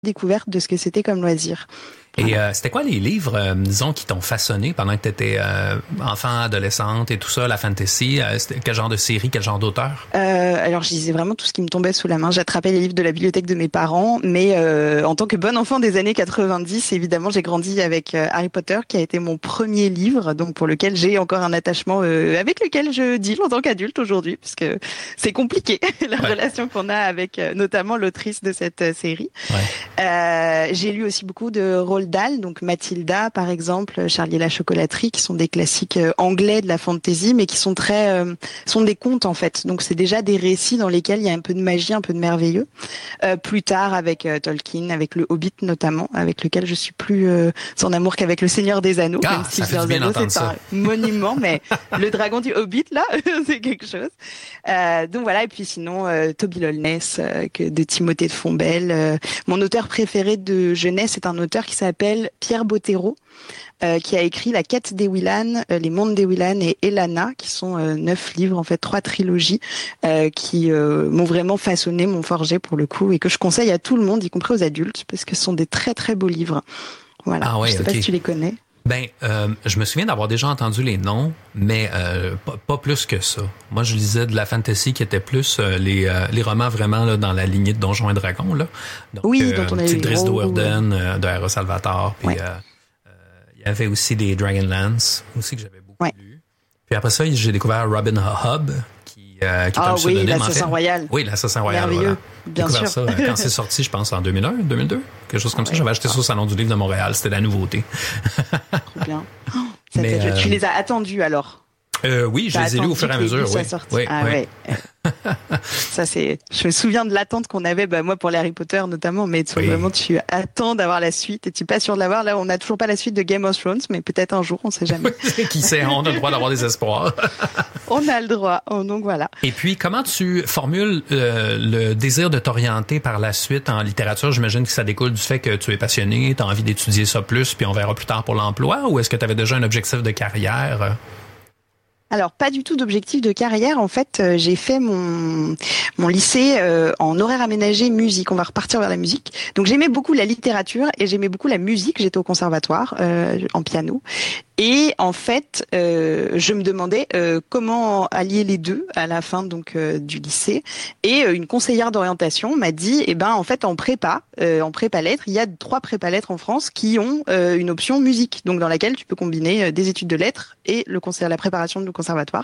découverte de ce que c'était comme loisir. Et c'était quoi les livres, disons, qui t'ont façonné pendant que tu étais enfant, adolescente et tout ça, la fantasy? C'était quel genre de série, quel genre d'auteur? Alors, je lisais vraiment tout ce qui me tombait sous la main. J'attrapais les livres de la bibliothèque de mes parents, mais en tant que bonne enfant des années 90, évidemment, j'ai grandi avec Harry Potter, qui a été mon premier livre, donc pour lequel j'ai encore un attachement avec lequel je deal en tant qu'adulte aujourd'hui, parce que c'est compliqué, la relation qu'on a avec notamment l'autrice de cette série. J'ai lu aussi beaucoup de Roald Dahl, donc Mathilda par exemple, Charlie et la chocolaterie, qui sont des classiques anglais de la fantasy, mais qui sont sont des contes en fait. Donc c'est déjà des récits dans lesquels il y a un peu de magie, un peu de merveilleux. Plus tard avec Tolkien, avec le Hobbit notamment, avec lequel je suis plus en amour qu'avec le Seigneur des Anneaux. Même si Seigneur des Anneaux c'est un monument, mais le dragon du Hobbit là, c'est quelque chose. Donc voilà, et puis sinon Toby Lollness de Timothée de Fontbelle. Mon auteur préféré de jeunesse est un auteur qui s'appelle Pierre Bottero, qui a écrit La Quête d'Ewilan, Les Mondes d'Ewilan et Elana, qui sont 9 livres, en fait 3 trilogies, qui m'ont vraiment façonné, m'ont forgé pour le coup, et que je conseille à tout le monde, y compris aux adultes, parce que ce sont des très très beaux livres. Voilà. Ah ouais, je sais pas si tu les connais. Ben, je me souviens d'avoir déjà entendu les noms, mais pas plus que ça. Moi, je lisais de la fantasy qui était plus les romans vraiment là, dans la lignée de Donjons et Dragons. Là. Donc, oui, dont on a eu Drizzt Do'Urden, de R.A. Salvatore, puis il y avait aussi des Dragonlance, aussi que j'avais beaucoup lu. Puis après ça, j'ai découvert Robin Hobb, qui est un pseudonyme. l'Assassin Royal. Oui, l'Assassin Royal. Merveilleux, voilà. bien sûr. Ça quand c'est sorti, je pense en 2001, 2002, quelque chose comme ça. J'avais acheté ça au Salon du Livre de Montréal. C'était la nouveauté. Trop bien. Tu les as attendus alors? Oui, je les ai lus au fur et à mesure. Oui. Ça je me souviens de l'attente qu'on avait, moi pour les Harry Potter notamment, mais vraiment tu attends d'avoir la suite et tu es pas sûr de l'avoir. Là, on n'a toujours pas la suite de Game of Thrones, mais peut-être un jour, on sait jamais. Qui sait, on a le droit d'avoir des espoirs. On a le droit, donc voilà. Et puis, comment tu formules le désir de t'orienter par la suite en littérature? J'imagine que ça découle du fait que tu es passionné, tu as envie d'étudier ça plus, puis on verra plus tard pour l'emploi, ou est-ce que tu avais déjà un objectif de carrière? Alors, pas du tout d'objectif de carrière. En fait, j'ai fait mon lycée en horaire aménagé musique. On va repartir vers la musique. Donc, j'aimais beaucoup la littérature et j'aimais beaucoup la musique. J'étais au conservatoire en piano. Et en fait, je me demandais comment allier les deux à la fin donc du lycée. Et une conseillère d'orientation m'a dit, en fait, en prépa lettres, il y a 3 prépa lettres en France qui ont une option musique, donc dans laquelle tu peux combiner des études de lettres et la préparation du conservatoire.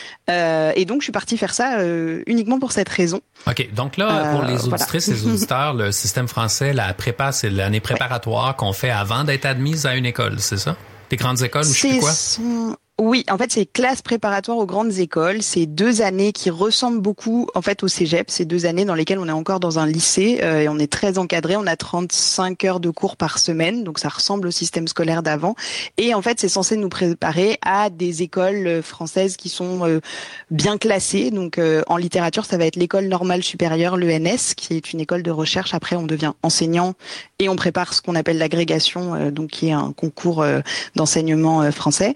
Et donc, je suis partie faire ça uniquement pour cette raison. OK. Donc là, pour les auditrices et les auditeurs, le système français, la prépa, c'est l'année préparatoire qu'on fait avant d'être admise à une école, c'est ça? Des grandes écoles ou je sais plus quoi? Oui, en fait, c'est classe préparatoire aux grandes écoles. C'est 2 années qui ressemblent beaucoup, en fait, au cégep. C'est 2 années dans lesquelles on est encore dans un lycée et on est très encadré. On a 35 heures de cours par semaine, donc ça ressemble au système scolaire d'avant. Et en fait, c'est censé nous préparer à des écoles françaises qui sont bien classées. Donc, en littérature, ça va être l'école normale supérieure, l'ENS, qui est une école de recherche. Après, on devient enseignant et on prépare ce qu'on appelle l'agrégation, donc qui est un concours d'enseignement français.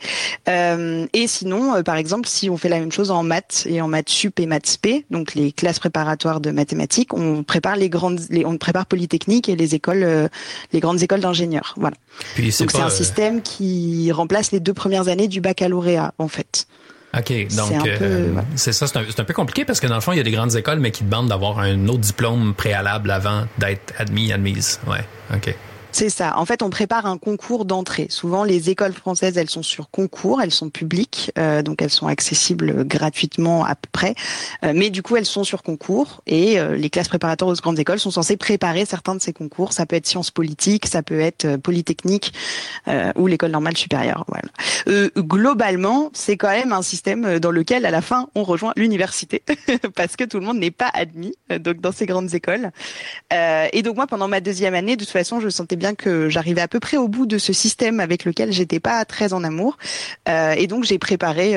Et sinon, par exemple, si on fait la même chose en maths et en maths sup et maths spé, donc les classes préparatoires de mathématiques, on prépare on prépare Polytechnique et les grandes écoles d'ingénieurs. Voilà. Puis donc c'est un système qui remplace les 2 premières années du baccalauréat, en fait. OK, donc c'est ça, c'est un peu compliqué parce que dans le fond, il y a des grandes écoles, mais qui demandent d'avoir un autre diplôme préalable avant d'être admise. Ouais, OK. C'est ça. En fait, on prépare un concours d'entrée. Souvent, les écoles françaises, elles sont sur concours, elles sont publiques, donc elles sont accessibles gratuitement à peu près. Mais du coup, elles sont sur concours et les classes préparatoires aux grandes écoles sont censées préparer certains de ces concours. Ça peut être sciences politiques, ça peut être Polytechnique ou l'école normale supérieure. Voilà. Globalement, c'est quand même un système dans lequel, à la fin, on rejoint l'université parce que tout le monde n'est pas admis donc dans ces grandes écoles. Et donc moi, pendant ma 2e année, de toute façon, je sentais bien que j'arrivais à peu près au bout de ce système avec lequel j'étais pas très en amour, et donc j'ai préparé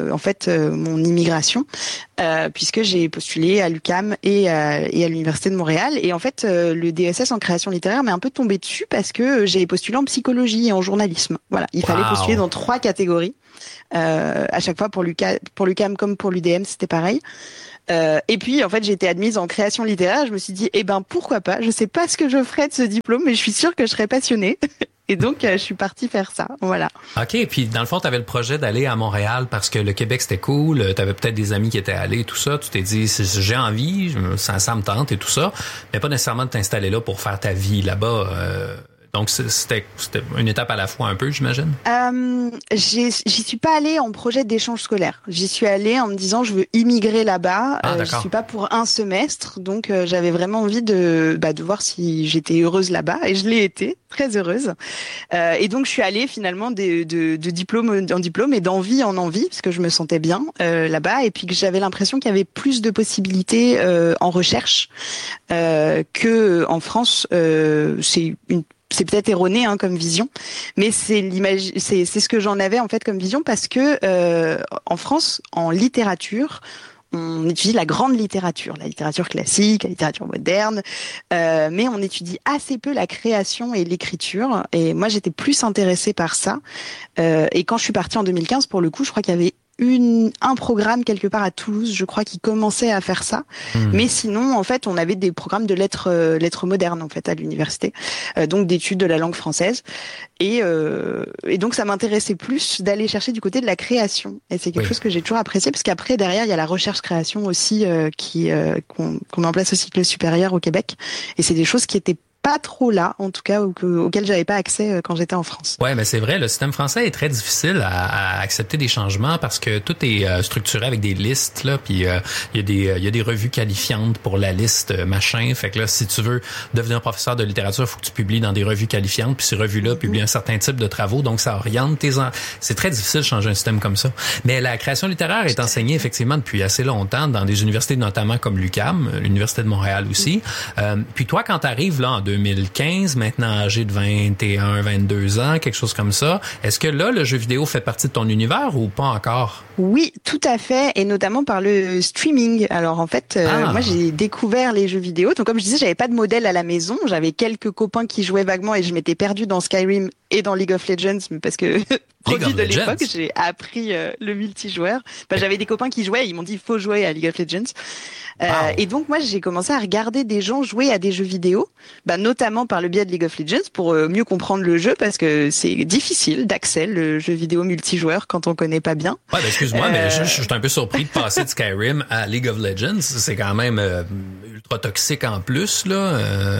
mon immigration puisque j'ai postulé à l'UQAM et à l'université de Montréal. Et en fait, le DSS en création littéraire m'est un peu tombé dessus parce que j'ai postulé en psychologie et en journalisme. Voilà, il fallait postuler dans 3 catégories. À chaque fois pour l'UQAM comme pour l'UDM, c'était pareil. Et puis en fait j'ai été admise en création littéraire. Je me suis dit pourquoi pas. Je sais pas ce que je ferais de ce diplôme, mais je suis sûre que je serais passionnée. Et donc, je suis partie faire ça. Voilà. OK. Puis, dans le fond, tu avais le projet d'aller à Montréal parce que le Québec, c'était cool. Tu avais peut-être des amis qui étaient allés, tout ça. Tu t'es dit, j'ai envie, ça me tente et tout ça. Mais pas nécessairement de t'installer là pour faire ta vie là-bas. Donc, c'était une étape à la fois un peu, j'imagine? J'y suis pas allée en projet d'échange scolaire. J'y suis allée en me disant, je veux immigrer là-bas. Je suis pas pour un semestre. Donc, j'avais vraiment envie de voir si j'étais heureuse là-bas. Et je l'ai été, très heureuse. Et donc, je suis allée finalement de diplôme en diplôme et d'envie en envie, parce que je me sentais bien là-bas. Et puis que j'avais l'impression qu'il y avait plus de possibilités en recherche que en France. C'est peut-être erroné comme vision, mais c'est ce que j'en avais en fait comme vision parce que en France, en littérature, on étudie la grande littérature, la littérature classique, la littérature moderne, mais on étudie assez peu la création et l'écriture. Et moi, j'étais plus intéressée par ça. Et quand je suis partie en 2015, pour le coup, je crois qu'il y avait un programme quelque part à Toulouse, je crois, qui commençait à faire ça. Mais sinon, en fait, on avait des programmes de lettres modernes en fait à l'université, donc d'études de la langue française. Et donc, ça m'intéressait plus d'aller chercher du côté de la création. Et c'est quelque chose que j'ai toujours apprécié, parce qu'après, derrière, il y a la recherche-création aussi qu'on met en place au cycle supérieur au Québec. Et c'est des choses qui étaient pas trop là, en tout cas, auquel j'avais pas accès quand j'étais en France. Ouais, mais c'est vrai, le système français est très difficile à accepter des changements parce que tout est structuré avec des listes là, puis il y a des revues qualifiantes pour la liste machin. Fait que là, si tu veux devenir professeur de littérature, il faut que tu publies dans des revues qualifiantes, puis ces revues-là publient un certain type de travaux, donc ça oriente c'est très difficile de changer un système comme ça. Mais la création littéraire est enseignée effectivement depuis assez longtemps dans des universités notamment comme l'UQAM, l'Université de Montréal aussi. Puis toi, quand t'arrives là en 2015, maintenant âgé de 21, 22 ans, quelque chose comme ça. Est-ce que là, le jeu vidéo fait partie de ton univers ou pas encore? Oui, tout à fait, et notamment par le streaming. Alors en fait, moi j'ai découvert les jeux vidéo. Donc comme je disais, j'avais pas de modèle à la maison. J'avais quelques copains qui jouaient vaguement et je m'étais perdue dans Skyrim et dans League of Legends parce que produit de l'époque, j'ai appris le multijoueur. J'avais des copains qui jouaient, ils m'ont dit il faut jouer à League of Legends. Et donc moi j'ai commencé à regarder des gens jouer à des jeux vidéo, notamment par le biais de League of Legends pour mieux comprendre le jeu parce que c'est difficile d'accès le jeu vidéo multijoueur quand on connaît pas bien. Ouais, excuse-moi, mais je suis un peu surpris de passer de Skyrim à League of Legends. C'est quand même ultra toxique en plus là.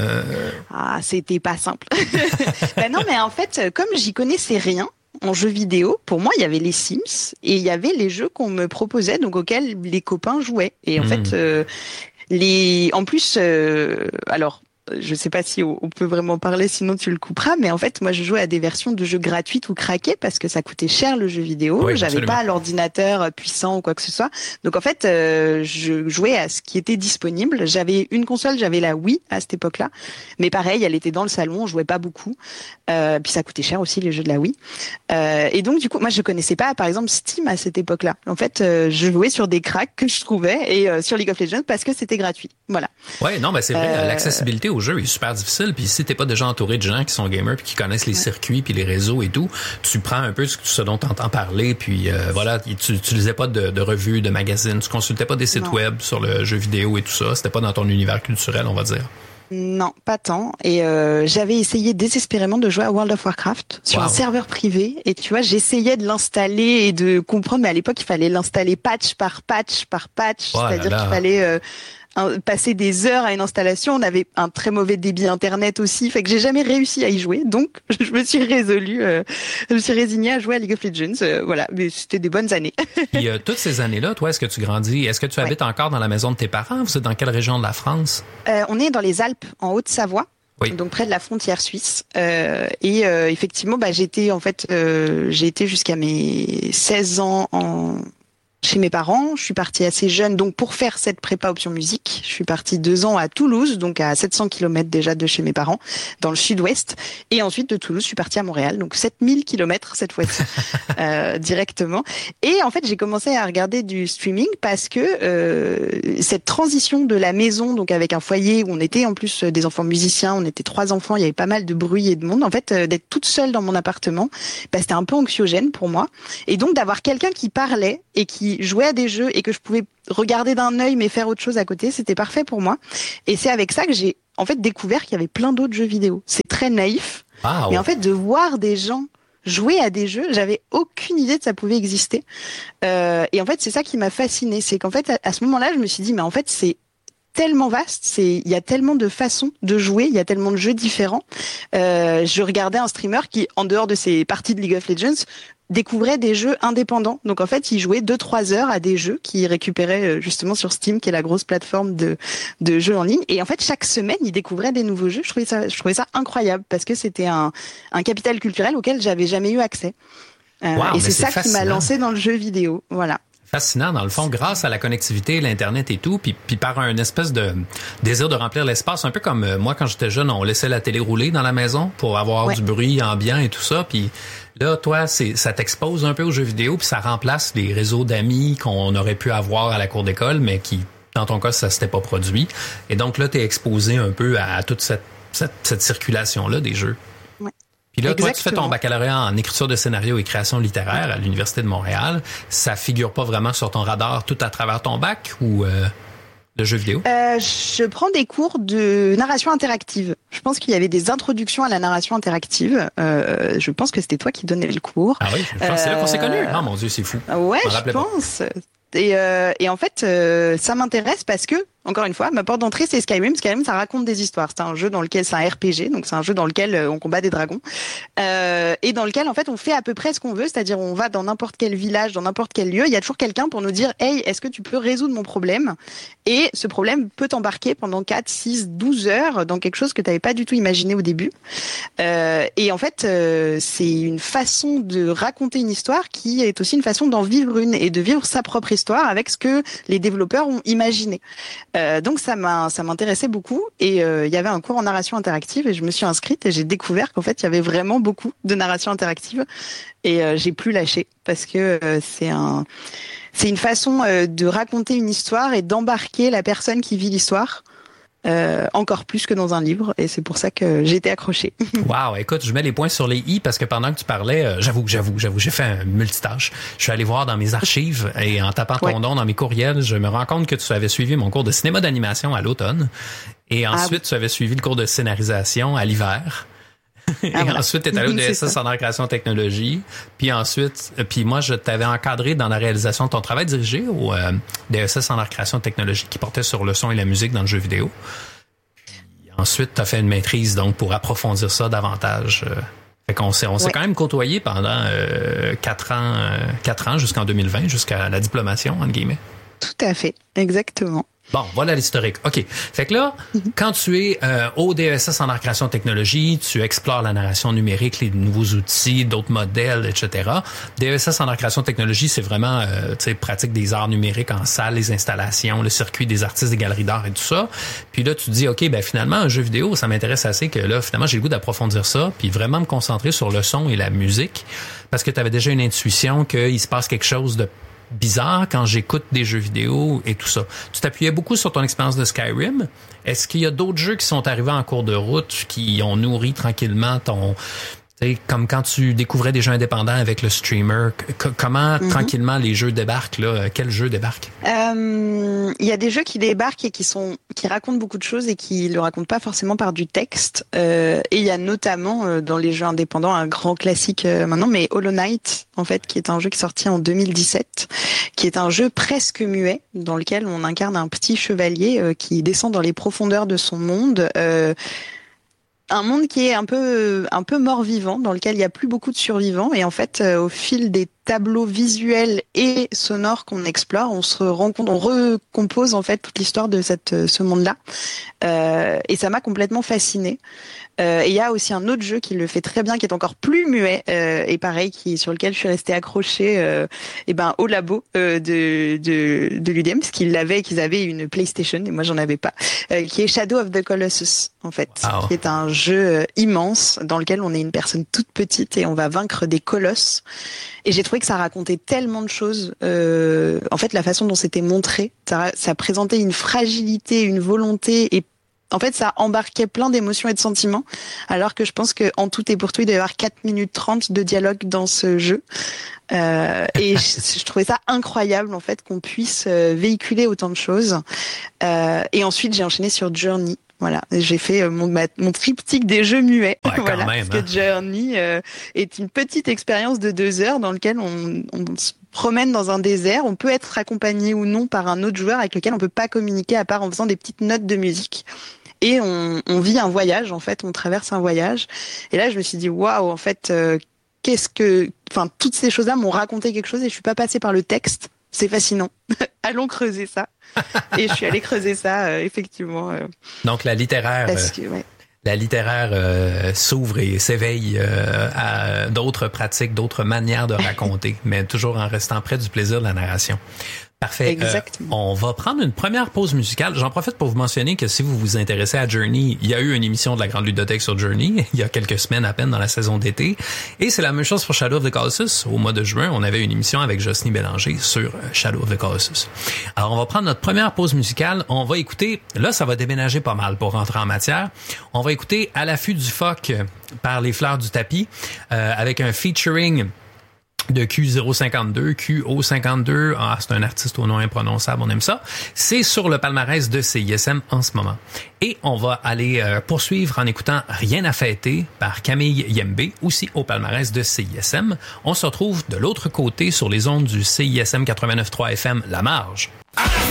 C'était pas simple. Non, mais en fait, comme j'y connaissais rien en jeux vidéo, pour moi, il y avait les Sims et il y avait les jeux qu'on me proposait, donc auxquels les copains jouaient. Et en fait, alors, je sais pas si on peut vraiment parler, sinon tu le couperas, mais en fait, moi, je jouais à des versions de jeux gratuites ou craquées parce que ça coûtait cher le jeu vidéo. Oui, j'avais pas l'ordinateur puissant ou quoi que ce soit. Donc en fait, je jouais à ce qui était disponible. J'avais une console, j'avais la Wii à cette époque-là, mais pareil, elle était dans le salon, on jouait pas beaucoup. Puis ça coûtait cher aussi les jeux de la Wii. Et donc du coup, moi, je connaissais pas, par exemple, Steam à cette époque-là. En fait, je jouais sur des cracks que je trouvais et sur League of Legends parce que c'était gratuit. Voilà. Ouais, non, mais c'est vrai, l'accessibilité au jeu est super difficile, puis si t'es pas déjà entouré de gens qui sont gamers puis qui connaissent les circuits puis les réseaux et tout, tu prends un peu ce dont t'entends parler, puis voilà, tu lisais pas de revues, de magazines, tu consultais pas des sites web sur le jeu vidéo et tout ça, c'était pas dans ton univers culturel, on va dire. Non, pas tant. Et j'avais essayé désespérément de jouer à World of Warcraft sur un serveur privé. Et tu vois, j'essayais de l'installer et de comprendre, mais à l'époque, il fallait l'installer patch par patch par patch, c'est-à-dire qu'il fallait passer des heures à une installation. On avait un très mauvais débit internet aussi, fait que j'ai jamais réussi à y jouer. Donc je me suis résignée à jouer à League of Legends. Voilà, mais c'était des bonnes années. Puis toutes ces années-là, toi, est-ce que tu grandis? Est-ce que tu habites encore dans la maison de tes parents? Vous êtes dans quelle région de la France? On est dans les Alpes, en Haute-Savoie. Oui. Donc près de la frontière suisse. Effectivement, j'ai été jusqu'à mes 16 ans chez mes parents. Je suis partie assez jeune, donc pour faire cette prépa option musique, je suis partie 2 ans à Toulouse, donc à 700 km déjà de chez mes parents, dans le sud-ouest. Et ensuite de Toulouse, je suis partie à Montréal, donc 7000 km cette fois-ci, directement. Et en fait, j'ai commencé à regarder du streaming parce que cette transition de la maison, donc avec un foyer où on était en plus des enfants musiciens, on était 3 enfants, il y avait pas mal de bruit et de monde. En fait, d'être toute seule dans mon appartement, c'était un peu anxiogène pour moi. Et donc d'avoir quelqu'un qui parlait et qui qui jouait à des jeux et que je pouvais regarder d'un œil mais faire autre chose à côté, c'était parfait pour moi. Et c'est avec ça que j'ai en fait découvert qu'il y avait plein d'autres jeux vidéo. C'est très naïf, mais en fait de voir des gens jouer à des jeux, j'avais aucune idée que ça pouvait exister. Et en fait, c'est ça qui m'a fascinée, c'est qu'en fait à ce moment-là, je me suis dit mais en fait c'est tellement vaste, il y a tellement de façons de jouer, il y a tellement de jeux différents. Je regardais un streamer qui, en dehors de ses parties de League of Legends, découvrait des jeux indépendants. Donc en fait, il jouait 2-3 heures à des jeux qu'il récupérait justement sur Steam, qui est la grosse plateforme de jeux en ligne. Et en fait, chaque semaine, il découvrait des nouveaux jeux. Je trouvais ça incroyable parce que c'était un capital culturel auquel j'avais jamais eu accès. Wow, et c'est ça qui m'a lancé dans le jeu vidéo. Voilà. Fascinant, dans le fond, grâce à la connectivité, l'Internet et tout, puis par un espèce de désir de remplir l'espace, un peu comme moi, quand j'étais jeune, on laissait la télé rouler dans la maison pour avoir du bruit ambiant et tout ça, puis là, toi, ça t'expose un peu aux jeux vidéo, puis ça remplace les réseaux d'amis qu'on aurait pu avoir à la cour d'école, mais qui, dans ton cas, ça s'était pas produit. Et donc là, t'es exposé un peu à toute cette circulation-là des jeux. Puis là, toi, tu fais ton baccalauréat en écriture de scénario et création littéraire à l'Université de Montréal. Ça figure pas vraiment sur ton radar tout à travers ton bac ou le jeu vidéo? Je prends des cours de narration interactive. Je pense qu'il y avait des introductions à la narration interactive. Je pense que c'était toi qui donnais le cours. Ah oui, je pense que c'est là qu'on s'est connus. Oh mon Dieu, c'est fou. Ouais, je pense. Et en fait, ça m'intéresse parce que, encore une fois, ma porte d'entrée, c'est Skyrim. Skyrim, ça raconte des histoires. C'est un jeu dans lequel, c'est un RPG, donc c'est un jeu dans lequel on combat des dragons. Et dans lequel, en fait, on fait à peu près ce qu'on veut, c'est-à-dire on va dans n'importe quel village, dans n'importe quel lieu, il y a toujours quelqu'un pour nous dire « Hey, est-ce que tu peux résoudre mon problème ?» Et ce problème peut t'embarquer pendant 4, 6, 12 heures dans quelque chose que tu n'avais pas du tout imaginé au début. Et en fait, c'est une façon de raconter une histoire qui est aussi une façon d'en vivre une et de vivre sa propre histoire avec ce que les développeurs ont imaginé. Donc ça m'intéressait beaucoup et il y avait un cours en narration interactive et je me suis inscrite et j'ai découvert qu'en fait il y avait vraiment beaucoup de narration interactive et j'ai plus lâché parce que c'est une façon de raconter une histoire et d'embarquer la personne qui vit l'histoire. Encore plus que dans un livre et c'est pour ça que j'ai été accrochée. Wow, écoute, je mets les points sur les i parce que pendant que tu parlais, j'avoue, j'ai fait un multitâche. Je suis allé voir dans mes archives et en tapant ton nom dans mes courriels, je me rends compte que tu avais suivi mon cours de cinéma d'animation à l'automne et ensuite tu avais suivi le cours de scénarisation à l'hiver. Et ensuite, tu es allé au DSS en art création technologie. Puis ensuite, moi, je t'avais encadré dans la réalisation de ton travail dirigé au DSS en art création technologie qui portait sur le son et la musique dans le jeu vidéo. Puis ensuite, tu as fait une maîtrise donc pour approfondir ça davantage. Fait qu'on s'est quand même côtoyé pendant 4 ans jusqu'en 2020, jusqu'à la diplomation, entre guillemets. Tout à fait, exactement. Bon, voilà l'historique. OK. Fait que là, quand tu es au DESS en art création technologie, tu explores la narration numérique, les nouveaux outils, d'autres modèles, etc. DESS en art création technologie, c'est vraiment pratique des arts numériques en salle, les installations, le circuit des artistes, des galeries d'art et tout ça. Puis là, tu te dis, OK, ben finalement, un jeu vidéo, ça m'intéresse assez que là, finalement, j'ai le goût d'approfondir ça, puis vraiment me concentrer sur le son et la musique, parce que tu avais déjà une intuition qu'il se passe quelque chose de bizarre quand j'écoute des jeux vidéo et tout ça. Tu t'appuyais beaucoup sur ton expérience de Skyrim. Est-ce qu'il y a d'autres jeux qui sont arrivés en cours de route qui ont nourri tranquillement ton... Comme quand tu découvrais des jeux indépendants avec le streamer, comment tranquillement les jeux débarquent là? Quel jeu débarque? Il y a des jeux qui débarquent et qui racontent beaucoup de choses et qui le racontent pas forcément par du texte. Et il y a notamment dans les jeux indépendants un grand classique maintenant, mais Hollow Knight en fait, qui est un jeu qui est sorti en 2017, qui est un jeu presque muet dans lequel on incarne un petit chevalier qui descend dans les profondeurs de son monde. Un monde qui est un peu mort-vivant, dans lequel il y a plus beaucoup de survivants. Et en fait, au fil des tableaux visuels et sonores qu'on explore, on se rend compte, on recompose en fait toute l'histoire de ce monde-là. Et ça m'a complètement fascinée. Et il y a aussi un autre jeu qui le fait très bien, qui est encore plus muet et pareil, sur lequel je suis restée accrochée au labo de l'UDM, parce qu'ils avaient une PlayStation et moi j'en avais pas, qui est Shadow of the Colossus en fait, qui est un jeu immense dans lequel on est une personne toute petite et on va vaincre des colosses. Et j'ai trouvé que ça racontait tellement de choses. En fait, la façon dont c'était montré, ça présentait une fragilité, une volonté et En fait, ça embarquait plein d'émotions et de sentiments, alors que je pense que en tout et pour tout, il doit y avoir 4 minutes 30 de dialogue dans ce jeu. Et je trouvais ça incroyable, en fait, qu'on puisse véhiculer autant de choses. Et ensuite, j'ai enchaîné sur Journey. Voilà, j'ai fait mon triptyque des jeux muets. Ouais, voilà, même, parce que Journey est une petite expérience de 2 heures dans laquelle on se promène dans un désert. On peut être accompagné ou non par un autre joueur avec lequel on peut pas communiquer à part en faisant des petites notes de musique. Et on vit un voyage, en fait, on traverse un voyage. Et là, je me suis dit, waouh, en fait, toutes ces choses-là m'ont raconté quelque chose et je suis pas passée par le texte. C'est fascinant. Allons creuser ça. Et je suis allée creuser ça, effectivement. Donc, la littéraire... La littéraire s'ouvre et s'éveille à d'autres pratiques, d'autres manières de raconter, mais toujours en restant près du plaisir de la narration. Parfait. Exactement. On va prendre une première pause musicale. J'en profite pour vous mentionner que si vous vous intéressez à Journey, il y a eu une émission de la Grande Ludothèque sur Journey il y a quelques semaines à peine dans la saison d'été. Et c'est la même chose pour Shadow of the Colossus. Au mois de juin, on avait une émission avec Jocelyne Bélanger sur Shadow of the Colossus. Alors, on va prendre notre première pause musicale. On va écouter, là, ça va déménager pas mal pour rentrer en matière. On va écouter À l'affût du phoque par Les Fleurs du Tapis avec un featuring de Q052, QO52. Ah, c'est un artiste au nom imprononçable, on aime ça. C'est sur le palmarès de CISM en ce moment. Et on va aller poursuivre en écoutant Rien à fêter par Camille Yembe, aussi au palmarès de CISM. On se retrouve de l'autre côté sur les ondes du CISM 89.3 FM La Marge.